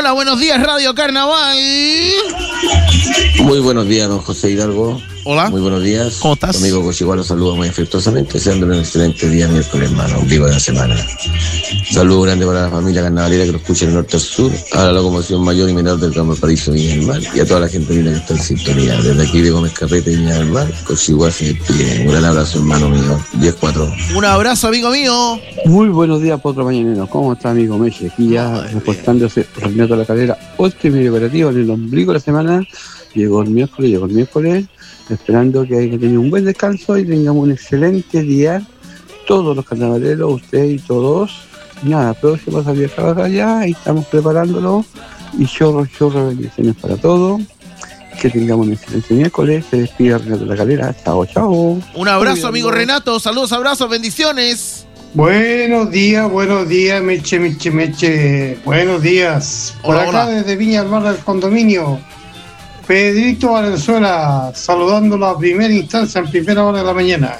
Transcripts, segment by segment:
Hola, buenos días, Radio Carnaval. Muy buenos días, don José Hidalgo. Hola. Muy buenos días. ¿Cómo estás? Tu amigo Cochigual lo saluda muy afectuosamente, deseándole un excelente día miércoles, hermano, ombligo de la semana. Saludo grande para la familia carnavalera que lo escucha del norte al sur, a la locomoción mayor y menor del Campo Paraíso Viña del Mar y a toda la gente linda que está en sintonía. Desde aquí de Gómez Carrete y Viña del Mar, Cochigual se despide. Un gran abrazo, hermano mío. 10-4. Un abrazo, amigo mío. Muy buenos días, Potro Mañanero. ¿Cómo está, amigo Meche? Aquí ya reportándose Renato La Calera, 8:30 operativo en el ombligo de la semana. Llegó el miércoles, esperando que haya tenido un buen descanso y tengamos un excelente día. Todos los carnavaleros, usted y todos. Nada, próximo a salir a trabajar ya y estamos preparándolo. Y chorro, bendiciones para todos. Que tengamos un excelente miércoles. Se despide Renato La Calera. Chao, chao. Un abrazo, amigo Renato. Saludos, abrazos, bendiciones. Buenos días, Meche. Buenos días. Por Hola, acá hola. desde Viña del Mar del condominio. Pedrito Valenzuela, saludándolo a primera instancia, en primera hora de la mañana.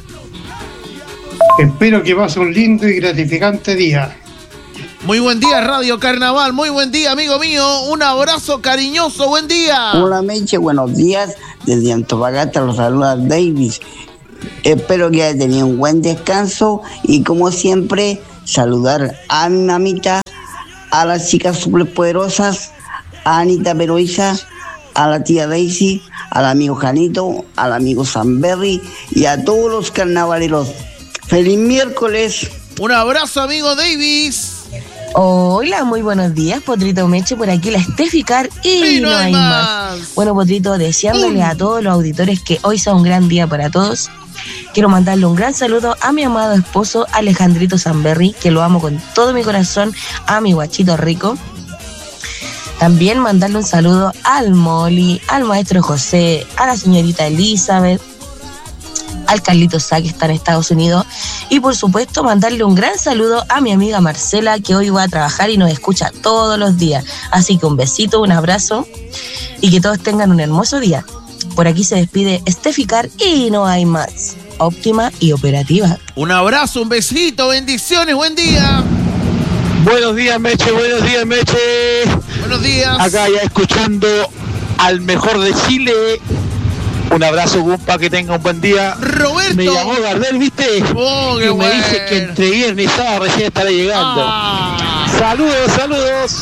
Espero que pase un lindo y gratificante día. Muy buen día, Radio Carnaval. Muy buen día, amigo mío. Un abrazo cariñoso. Buen día. Hola Meche, buenos días. Desde Antofagasta los saluda Davis. Espero que haya tenido un buen descanso y como siempre saludar a mi mamita, a las chicas superpoderosas, a Anita Peroiza, a la tía Daisy, al amigo Janito, al amigo Samberry y a todos los carnavaleros. ¡Feliz miércoles! Un abrazo, amigo Davis. Hola, muy buenos días, Potrito Meche, por aquí la Esteficar y no hay más. Bueno, Potrito, deseándole a todos los auditores que hoy sea un gran día para todos. Quiero mandarle un gran saludo a mi amado esposo Alejandrito Samberry, que lo amo con todo mi corazón, a mi guachito rico. También mandarle un saludo al Moli, al maestro José, a la señorita Elizabeth, al Carlito Sá, que está en Estados Unidos, y por supuesto mandarle un gran saludo a mi amiga Marcela, que hoy va a trabajar y nos escucha todos los días. Así que un besito, un abrazo y que todos tengan un hermoso día. Por aquí se despide Esteficar y no hay más. Óptima y operativa. Un abrazo, un besito, bendiciones, buen día. Buenos días, Meche. Buenos días. Acá ya escuchando al mejor de Chile. Un abrazo, Gumpa, que tenga un buen día. Roberto. Me llamó Gardel, ¿viste? Oh, qué y me bueno. dice que entre viernes y sábado recién estará llegando. Saludos.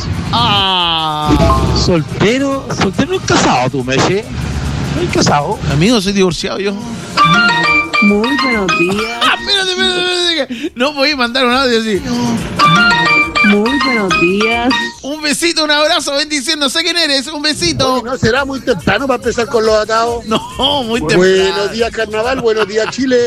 Soltero y casado tú, Meche. ¿Estoy casado? Amigo, soy divorciado yo. Muy buenos días. Espérate. No podéis mandar un audio así. Muy buenos días. Un besito, un abrazo, bendición. No sé quién eres. Un besito. ¿No será muy temprano para empezar con los atados? No, muy temprano. Buenos días, Carnaval. Buenos días, Chile.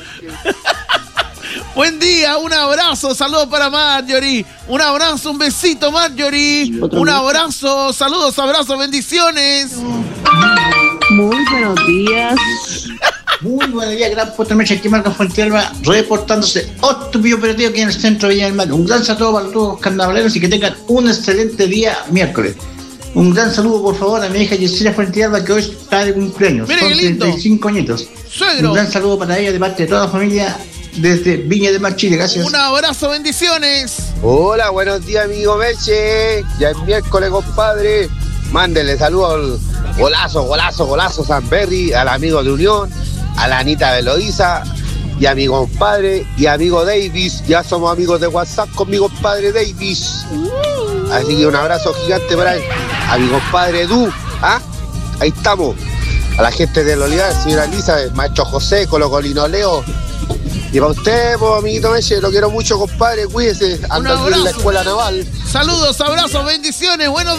Buen día, un abrazo, saludos para Marjorie. Un abrazo, un besito, Marjorie. Un abrazo, saludos, abrazos, bendiciones. Muy buenos días. Muy buenos días, gran Potro Meche, aquí Marco Fuentealba, reportándose óptimo operativo aquí en el centro de Viña del Mar. Un gran saludo para todos los carnavaleros y que tengan un excelente día miércoles. Un gran saludo, por favor, a mi hija Yesenia Fuentealba, que hoy está de cumpleaños. Mire, son qué lindo. 35 añitos. Suegro. Un gran saludo para ella de parte de toda la familia desde Viña del Mar, Chile. Gracias. Un abrazo, bendiciones. Hola, buenos días, amigo Meche. Ya es miércoles, compadre. Mándele saludos al golazo Samberry, al amigo de Unión, a la Anita Veloiza y a mi compadre y amigo Davis. Ya somos amigos de WhatsApp con mi compadre Davis. Así que un abrazo gigante para él. A mi compadre Edu. Ahí estamos. A la gente del Olivar, señora Elizabeth, maestro José, Colocolino Leo. Y para usted, pues, amiguito Meche, lo quiero mucho, compadre. Cuídese. Anda aquí en la escuela naval. Saludos, abrazos, bendiciones. Buenos días.